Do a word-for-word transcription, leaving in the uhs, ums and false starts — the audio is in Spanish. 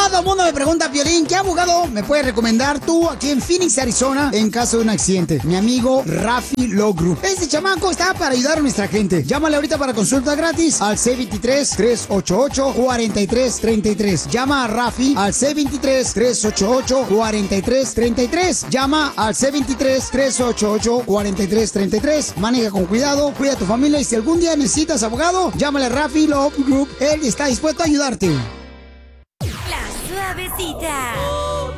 Todo el mundo me pregunta, Piolín, ¿qué abogado me puedes recomendar tú aquí en Phoenix, Arizona, en caso de un accidente? Mi amigo Rafi Law Group. Este chamaco está para ayudar a nuestra gente. Llámale ahorita para consulta gratis al C veintitrés, tres ochenta y ocho, cuarenta y tres treinta y tres. Llama a Rafi al C veintitrés, tres ochenta y ocho, cuarenta y tres treinta y tres. Llama al C veintitrés, tres ochenta y ocho, cuarenta y tres treinta y tres. Maneja con cuidado, cuida a tu familia y si algún día necesitas abogado, llámale a Rafi Law Group. Él está dispuesto a ayudarte. La suavecita.